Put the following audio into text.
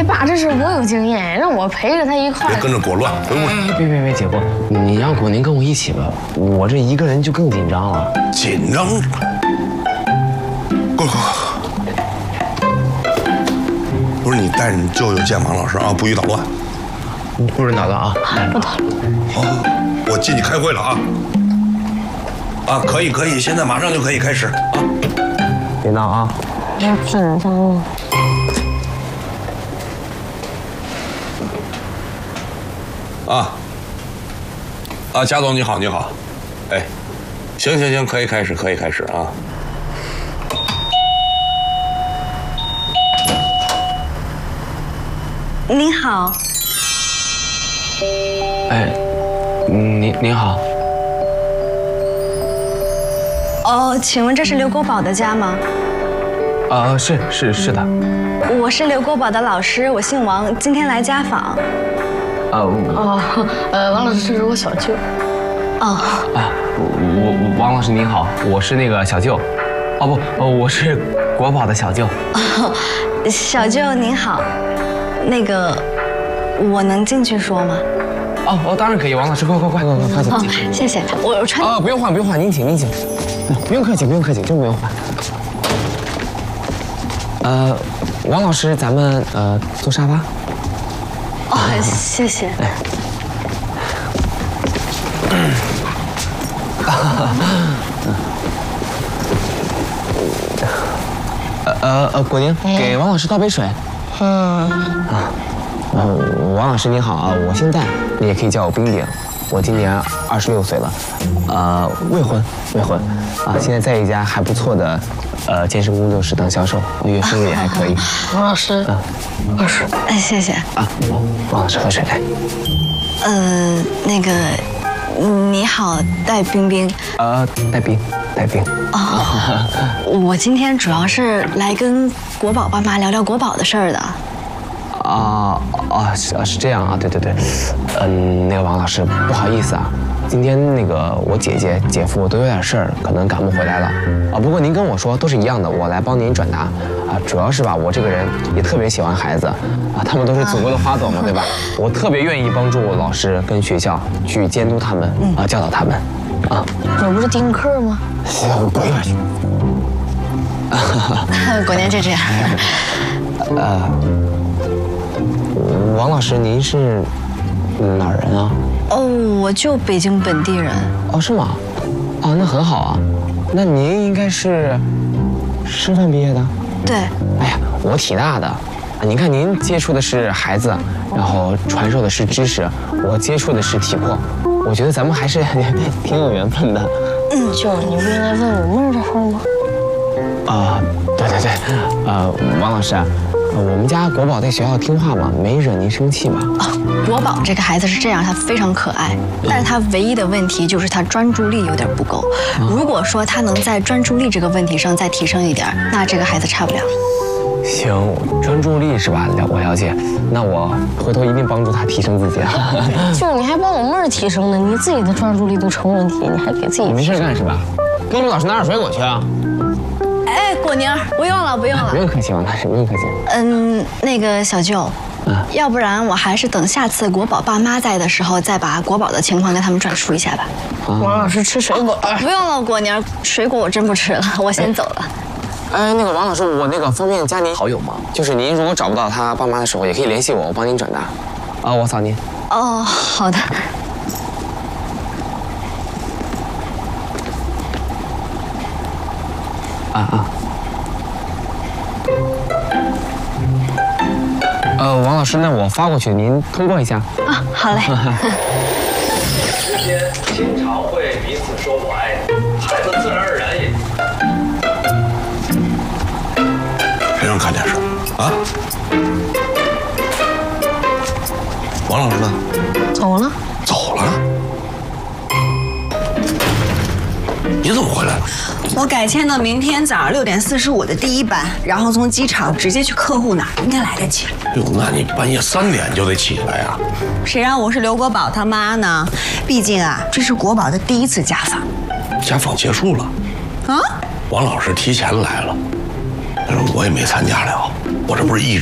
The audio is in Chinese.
爸，这事我有经验，让我陪着他一块儿。 别跟着裹乱，回屋。 别，姐夫，你让果宁跟我一起吧，我这一个人就更紧张了。 紧张？快！不是你带着你舅舅见王老师啊，不许捣乱。 不准捣乱啊！ 不捣乱。 好，我进去开会了啊。啊，可以，现在马上就可以开始啊。 别闹啊！ 我紧张了。 贾总你好，哎，行，可以开始啊。 您好。 哎，您好。 哦，请问这是刘国宝的家吗？ 是的。 我是刘国宝的老师，我姓王，今天来家访。 王老师，这是我小舅。 王老师您好，我是那个小舅。我是国宝的小舅。 小舅您好，那个我能进去说吗？ 当然可以，王老师，快走。 谢谢，我穿。 不用换，您请。不用客气，真不用换。王老师，咱们坐沙发。 谢谢。 果宁，给王老师倒杯水。王老师您好啊，我姓戴，你也可以叫我冰冰。我今年26岁了，未婚啊，现在在一家还不错的健身工作室当销售，月收入也还可以。 王老师， 谢谢。 王老师喝水来。 那个，你好，戴冰冰。 戴冰。 我今天主要是来跟国宝爸妈聊聊国宝的事儿的。是这样啊，对，那个王老师，不好意思啊，今天那个我姐姐、姐夫都有点事儿，可能赶不回来了不过您跟我说都是一样的，我来帮您转达主要是吧，我这个人也特别喜欢孩子他们都是祖国的花朵嘛，对吧？我特别愿意帮助老师跟学校去监督他们教导他们这不是丁克吗？ 滚一边去！ 果宁就这样。 王老师，您是哪儿人啊？ 我就北京本地人。 是吗？那很好啊。那您应该是师范毕业的？ 对。 哎呀，我体大的。您看您接触的是孩子，然后传授的是知识，我接触的是体魄。我觉得咱们还是挺有缘分的。 舅，你不应该问我妹儿这事儿吗？ 对。王老师我们家国宝在学校听话吗？没惹您生气吧？ 国宝这个孩子是这样，他非常可爱，但是他唯一的问题就是他专注力有点不够。如果说他能在专注力这个问题上再提升一点，那这个孩子差不了。 行，专注力是吧？我了解，那我回头一定帮助他提升自己舅，你还帮我妹儿提升呢，你自己的专注力都成问题，你还给自己。 你没事干是吧？给我们老师拿点水果去啊！ 果宁，不用了。 不用客气，王老师，不用客气。 那个小舅，要不然我还是等下次国宝爸妈在的时候，再把国宝的情况跟他们转述一下吧。 王老师吃水果。 不用了，果宁，水果我真不吃了，我先走了。 那个王老师，我那个方便加您好友吗？就是您如果找不到他爸妈的时候，也可以联系我，我帮您转达。我扫您。 好的。 王老师，那我发过去，您通过一下。 好嘞。 之间经常会彼此说我爱你，孩子自然而然也。 谁让看电视啊？王老师呢？ 走了。 你怎么回来了？ 我改签到明天早上6点45的第1班，然后从机场直接去客户那儿，应该来得及。 那你半夜3点就得起来呀？ 谁让我是刘国宝他妈呢？毕竟这是国宝的第1次家访。 家访结束了。王老师提前来了，但是我也没参加了，我这不是一直